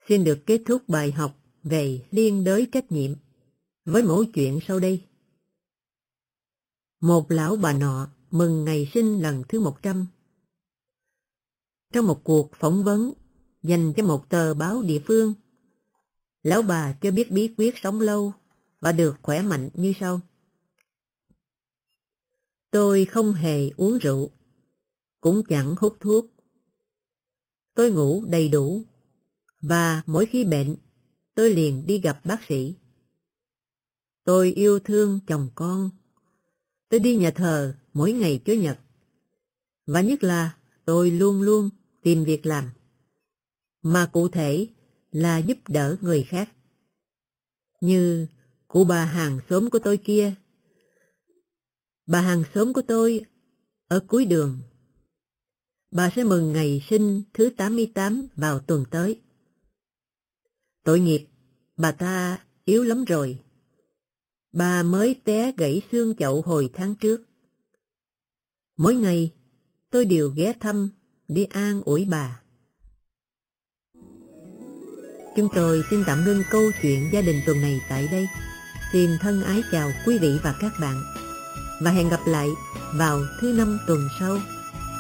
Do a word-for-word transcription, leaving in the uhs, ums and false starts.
Xin được kết thúc bài học về liên đới trách nhiệm với mẫu chuyện sau đây. Một lão bà nọ mừng ngày sinh lần thứ một trăm. Trong một cuộc phỏng vấn dành cho một tờ báo địa phương, lão bà cho biết bí quyết sống lâu và được khỏe mạnh như sau. Tôi không hề uống rượu, cũng chẳng hút thuốc. Tôi ngủ đầy đủ, và mỗi khi bệnh, tôi liền đi gặp bác sĩ. Tôi yêu thương chồng con. Tôi đi nhà thờ mỗi ngày Chủ nhật. Và nhất là tôi luôn luôn tìm việc làm, mà cụ thể là giúp đỡ người khác. Như cụ bà hàng xóm của tôi kia. Bà hàng xóm của tôi ở cuối đường. Bà sẽ mừng ngày sinh thứ tám mươi tám vào tuần tới. Tội nghiệp, bà ta yếu lắm rồi. Bà mới té gãy xương chậu hồi tháng trước. Mỗi ngày tôi đều ghé thăm để an ủi bà. Chúng tôi xin tạm ngưng câu chuyện gia đình tuần này tại đây. Xin thân ái chào quý vị và các bạn, và hẹn gặp lại vào thứ năm tuần sau.